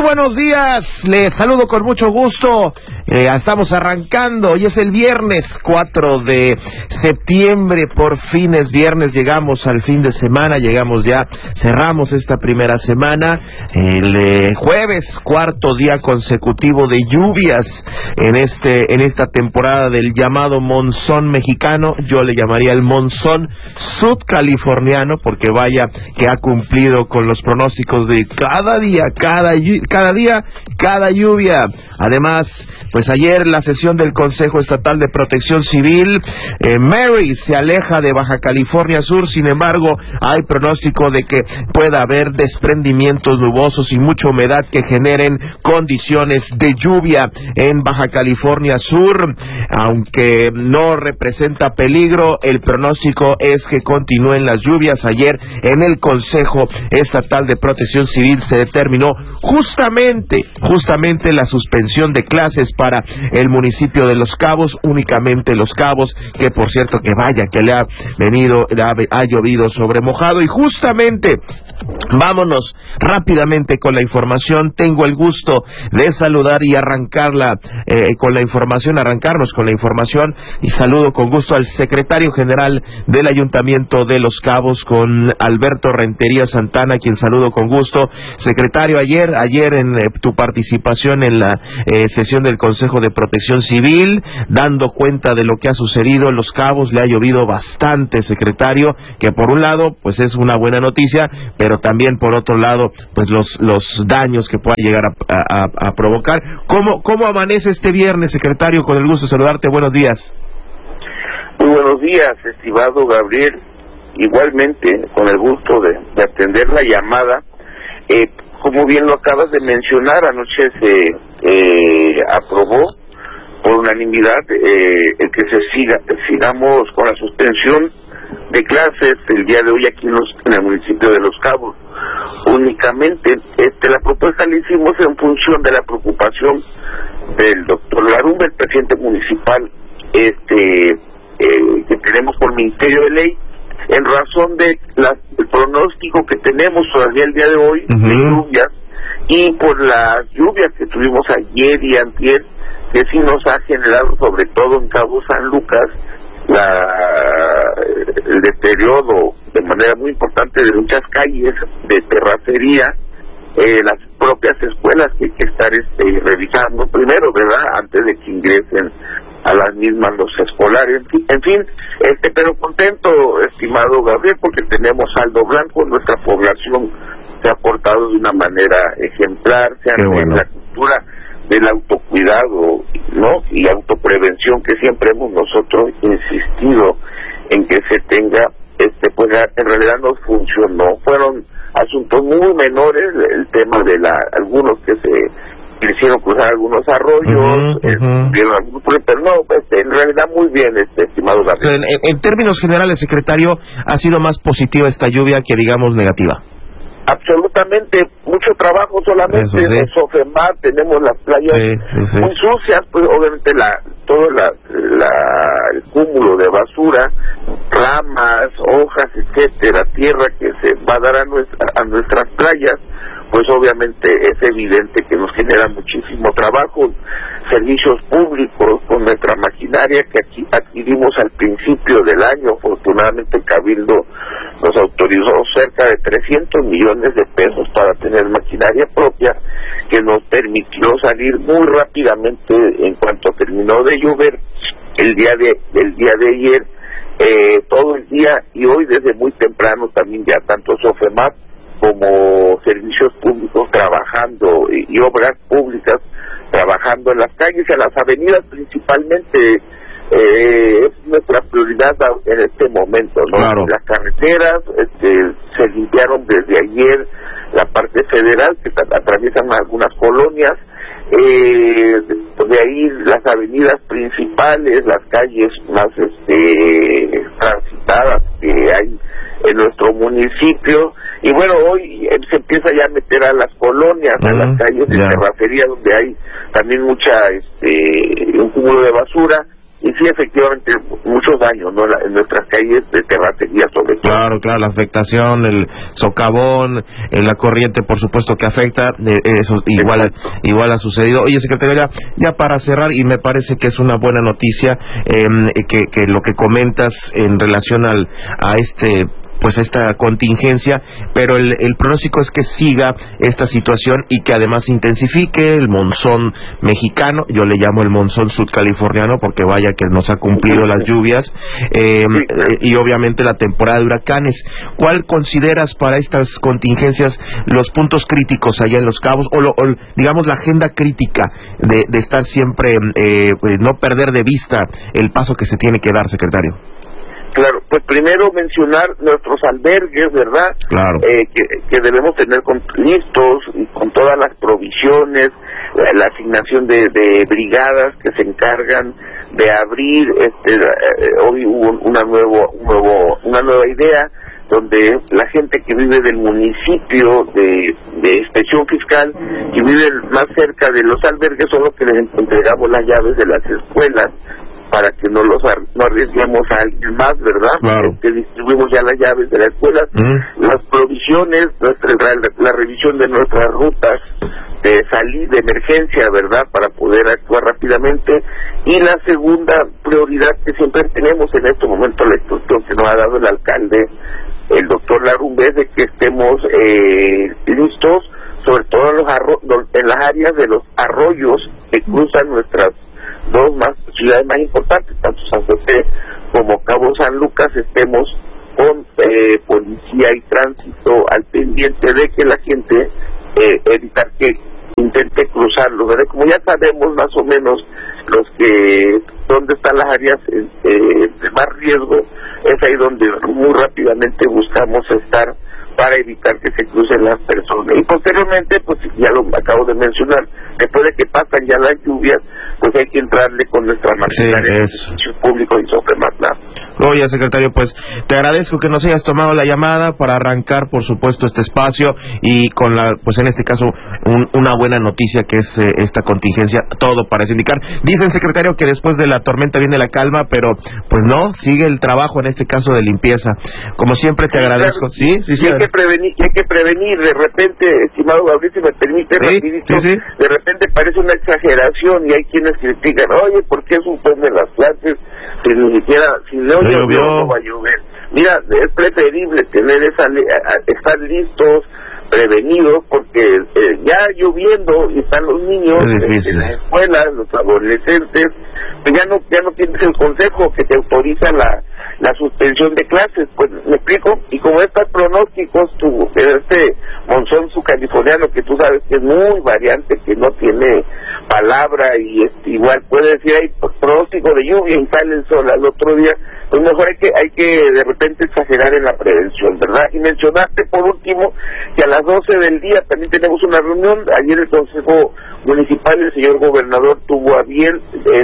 buenos días, les saludo con mucho gusto. Estamos arrancando, hoy es el viernes 4 de septiembre, por fin es viernes, llegamos al fin de semana, cerramos esta primera semana, el jueves, cuarto día consecutivo de lluvias en esta temporada del llamado monzón mexicano. Yo le llamaría el monzón sudcaliforniano, porque vaya que ha cumplido con los pronósticos de cada día, cada lluvia. Además, pues ayer la sesión del Consejo Estatal de Protección Civil, Mary se aleja de Baja California Sur, sin embargo, hay pronóstico de que pueda haber desprendimientos nubosos y mucha humedad que generen condiciones de lluvia en Baja California Sur. Aunque no representa peligro, el pronóstico es que continúen las lluvias. Ayer en el Consejo Estatal de Protección Civil se determinó justamente la suspensión de clases para el municipio de Los Cabos, únicamente Los Cabos, que por cierto que vaya que le ha llovido sobre mojado. Y justamente vámonos rápidamente con la información. Tengo el gusto de saludar y arrancarnos con la información, y saludo con gusto al secretario general del Ayuntamiento de Los Cabos, con Alberto Rentería Santana, quien saludo con gusto. Secretario, ayer en tu participación en la sesión del Consejo de Protección Civil, dando cuenta de lo que ha sucedido en Los Cabos, le ha llovido bastante, secretario, que por un lado pues es una buena noticia, pero también por otro lado pues los daños que puedan llegar a provocar. ¿Cómo amanece este viernes, secretario? Con el gusto de saludarte, buenos días. Muy buenos días, estimado Gabriel, igualmente con el gusto de atender la llamada. Como bien lo acabas de mencionar, anoche se aprobó por unanimidad el que sigamos con la suspensión de clases el día de hoy aquí en el municipio de Los Cabos. Únicamente la propuesta la hicimos en función de la preocupación del doctor Larumbe, el presidente municipal, que tenemos por Ministerio de Ley, en razón de el pronóstico que tenemos todavía el día de hoy de lluvias, y por las lluvias que tuvimos ayer y antier, que sí nos ha generado, sobre todo en Cabo San Lucas, el deterioro de manera muy importante de muchas calles de terracería, las propias escuelas que hay que estar revisando primero, ¿verdad?, antes de que ingresen a las mismas los escolares. En fin, pero contento, estimado Gabriel, porque tenemos saldo blanco. Nuestra población se ha portado de una manera ejemplar, en la cultura del autocuidado, ¿no?, y autoprevención, que siempre hemos nosotros insistido en que se tenga, pues en realidad nos funcionó. Fueron asuntos muy menores, el tema de algunos que se hicieron cruzar algunos arroyos, vieron algunos, pero no, en realidad muy bien, estimado Gabriel. En términos generales, secretario, ¿ha sido más positiva esta lluvia que, digamos, negativa? Absolutamente, mucho trabajo solamente en Sofemar, tenemos las playas muy sucias, pues obviamente todo el cúmulo de basura, ramas, hojas, etcétera, tierra que se va a dar a nuestras playas, pues obviamente es evidente que nos genera muchísimo trabajo. Servicios públicos con nuestra maquinaria que aquí adquirimos al principio del año. Afortunadamente el Cabildo nos autorizó cerca de 300 millones de pesos para tener maquinaria propia, que nos permitió salir muy rápidamente en cuanto terminó de llover el día de ayer, todo el día, y hoy desde muy temprano también ya tanto Sofemap como servicios públicos trabajando y obras públicas trabajando en las calles, en las avenidas principalmente. Es nuestra prioridad en este momento, ¿no? Claro. Las carreteras se limpiaron desde ayer, la parte federal que atraviesan algunas colonias, de ahí las avenidas principales, las calles más transitadas que hay en nuestro municipio. Y bueno, hoy se empieza ya a meter a las colonias, a las calles de terracería, donde hay también mucha un cúmulo de basura, y sí, efectivamente, muchos daños, ¿no? En nuestras calles de terracería, sobre todo. Claro, la afectación, el socavón, la corriente, por supuesto que afecta, eso igual ha sucedido. Oye, secretario, ya para cerrar, y me parece que es una buena noticia, que lo que comentas en relación a esta contingencia, pero el pronóstico es que siga esta situación y que además intensifique el monzón mexicano. Yo le llamo el monzón sudcaliforniano porque vaya que nos ha cumplido las lluvias, y obviamente la temporada de huracanes. ¿Cuál consideras para estas contingencias los puntos críticos allá en Los Cabos, o digamos la agenda crítica de estar siempre, no perder de vista el paso que se tiene que dar, secretario? Claro, pues primero mencionar nuestros albergues, ¿verdad? Claro. Que debemos tener listos y con todas las provisiones, la asignación de brigadas que se encargan de abrir. Hoy hubo una nueva idea donde la gente que vive del municipio de inspección fiscal, que vive más cerca de los albergues, son los que les entregamos las llaves de las escuelas, para que no arriesguemos a alguien más, ¿verdad? Claro. Que distribuimos ya las llaves de la escuela, las provisiones, la revisión de nuestras rutas de salir de emergencia, ¿verdad? Para poder actuar rápidamente. Y la segunda prioridad que siempre tenemos en este momento, la instrucción que nos ha dado el alcalde, el doctor Larumbe, es de que estemos listos, sobre todo en las áreas de los arroyos que cruzan nuestras dos ciudades más importantes, tanto San José como Cabo San Lucas. Estemos con policía y tránsito al pendiente de que la gente evitar que intente cruzarlo, ¿verdad? Como ya sabemos más o menos dónde están las áreas de más riesgo, es ahí donde muy rápidamente buscamos estar para evitar que se crucen las personas. Y posteriormente, pues ya lo acabo de mencionar, después de que pasan ya las lluvias, pues hay que entrarle con nuestra maquinaria de servicios públicos y Sofemat. Oye, secretario, pues te agradezco que nos hayas tomado la llamada para arrancar, por supuesto, este espacio, y con pues en este caso, una buena noticia que es esta contingencia. Todo parece indicar. Dicen, secretario, que después de la tormenta viene la calma, pero pues no, sigue el trabajo, en este caso de limpieza. Como siempre, te agradezco. Claro. Sí. Hay que prevenir, de repente, estimado Gabriel, si me permite, rapidito, de repente parece una exageración y hay quienes critican, oye, ¿por qué suspenden las clases si ni siquiera, si no llovió, no va a llover? Mira, es preferible estar listos, prevenidos, porque ya lloviendo y están los niños en la escuela, los adolescentes, pues ya no tienes el consejo que te autoriza la suspensión de clases, pues me explico. Y como estos pronósticos, este monzón subcaliforniano, que tú sabes que es muy variante, que no tiene palabra, y igual puede decir hay pronóstico de lluvia y sale el sol al otro día, pues mejor hay que de repente exagerar en la prevención, ¿verdad? Y mencionaste por último que a las 12 del día también tenemos una reunión. Ayer el Consejo Municipal, el señor gobernador tuvo a bien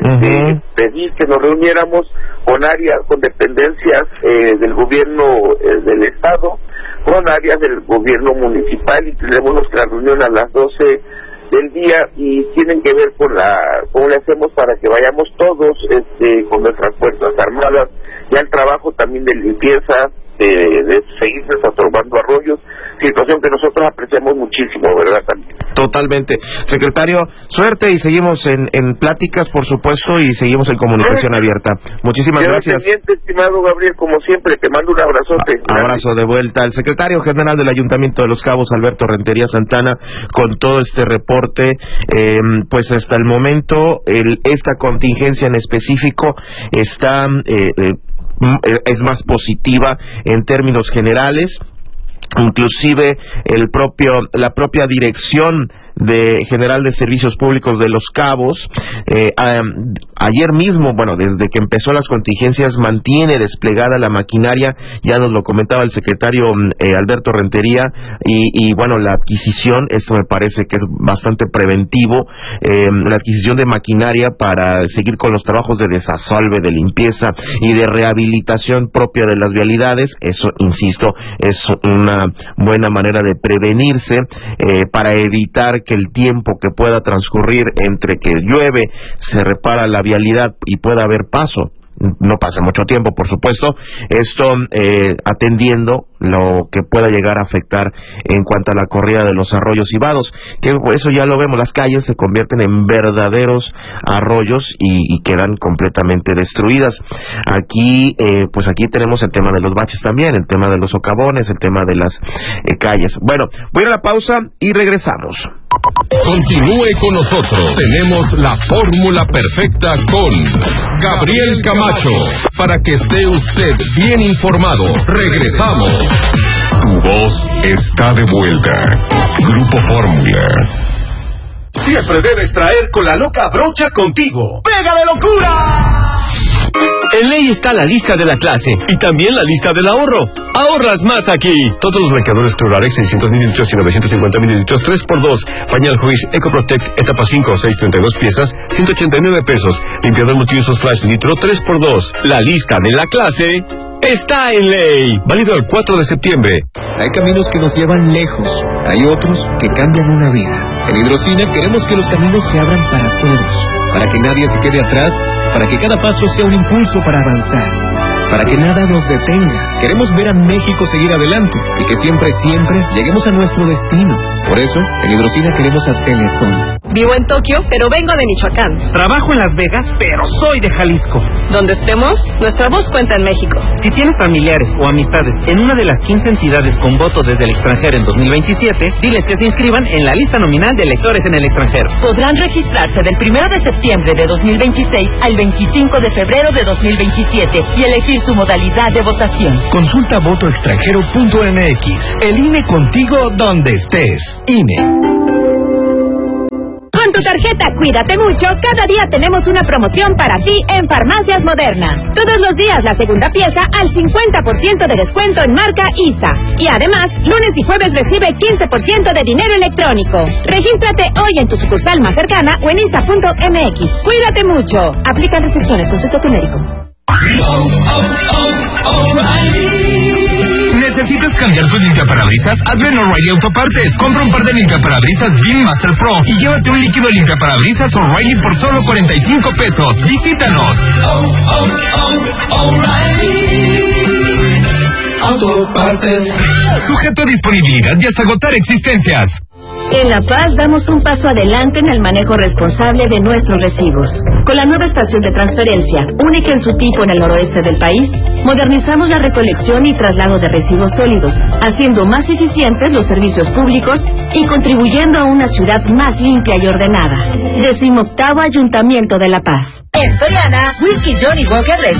pedir que nos reuniéramos con dependencias del gobierno del estado, con áreas del gobierno municipal, y tenemos nuestra reunión a las 12 del día, y tienen que ver con cómo le hacemos para que vayamos todos con nuestras fuerzas armadas, ya el trabajo también de limpieza, de seguir desatorvando arroyos, situación que nosotros apreciamos muchísimo, ¿verdad? También. Totalmente. Secretario, suerte, y seguimos en pláticas, por supuesto, y seguimos en comunicación abierta. Muchísimas gracias. Pendiente, estimado Gabriel, como siempre, te mando un abrazote. Abrazo de vuelta. El secretario general del Ayuntamiento de Los Cabos, Alberto Rentería Santana, con todo este reporte. Pues hasta el momento, esta contingencia en específico está es más positiva en términos generales. Inclusive la propia dirección general de servicios públicos de Los Cabos, ayer mismo, desde que empezó las contingencias, mantiene desplegada la maquinaria. Ya nos lo comentaba el secretario Alberto Rentería, y la adquisición, esto me parece que es bastante preventivo, la adquisición de maquinaria para seguir con los trabajos de desasolve, de limpieza y de rehabilitación propia de las vialidades. Eso, insisto, es una buena manera de prevenirse, para evitar que el tiempo que pueda transcurrir entre que llueve, se repara la vialidad y pueda haber paso. No pasa mucho tiempo, por supuesto, esto atendiendo lo que pueda llegar a afectar en cuanto a la corrida de los arroyos y vados, que eso ya lo vemos, las calles se convierten en verdaderos arroyos y quedan completamente destruidas. Aquí, pues aquí tenemos el tema de los baches también, el tema de los socavones, el tema de las calles. Bueno, voy a la pausa y regresamos. Continúe con nosotros. Tenemos la fórmula perfecta con Gabriel Camacho para que esté usted bien informado. Regresamos. Tu voz está de vuelta. Grupo Fórmula. Siempre debes traer con la loca brocha contigo. ¡Pega de locura! En Ley está la lista de la clase y también la lista del ahorro. Ahorras más aquí. Todos los blanqueadores Cloralex 600 mililitros y 950 mililitros 3x2. Pañal Huish EcoProtect etapa 5 o 6, 32 piezas, 189 pesos. Limpiador multiusos Flash litro 3x2. La lista de la clase está en Ley. Válido el 4 de septiembre. Hay caminos que nos llevan lejos. Hay otros que cambian una vida. En Hidrocina queremos que los caminos se abran para todos. Para que nadie se quede atrás. Para que cada paso sea un impulso para avanzar, para que nada nos detenga. Queremos ver a México seguir adelante y que siempre, siempre lleguemos a nuestro destino. Por eso, en Hidrocina queremos a Teletón. Vivo en Tokio, pero vengo de Michoacán. Trabajo en Las Vegas, pero soy de Jalisco. Donde estemos, nuestra voz cuenta en México. Si tienes familiares o amistades en una de las 15 entidades con voto desde el extranjero en 2027, diles que se inscriban en la lista nominal de electores en el extranjero. Podrán registrarse del 1 de septiembre de 2026 al 25 de febrero de 2027 y elegir su modalidad de votación. Consulta votoextranjero.mx. El INE contigo donde estés. INE. Con tu tarjeta Cuídate Mucho, cada día tenemos una promoción para ti en Farmacias Moderna. Todos los días la segunda pieza al 50% de descuento en marca ISA. Y además, lunes y jueves recibe 15% de dinero electrónico. Regístrate hoy en tu sucursal más cercana o en isa.mx. Cuídate mucho. Aplican restricciones. Consulta a tu médico. ¿Necesitas cambiar tu limpiaparabrisas? Hazlo en O'Reilly Autopartes. Compra un par de limpiaparabrisas Beam Master Pro y llévate un líquido limpiaparabrisas O'Reilly por solo 45 pesos. Visítanos. Autopartes. Sujeto a disponibilidad y hasta agotar existencias. En La Paz damos un paso adelante en el manejo responsable de nuestros residuos. Con la nueva estación de transferencia, única en su tipo en el noroeste del país, modernizamos la recolección y traslado de residuos sólidos, haciendo más eficientes los servicios públicos y contribuyendo a una ciudad más limpia y ordenada. 18º Ayuntamiento de La Paz. En Soriana, Whisky Johnny Walker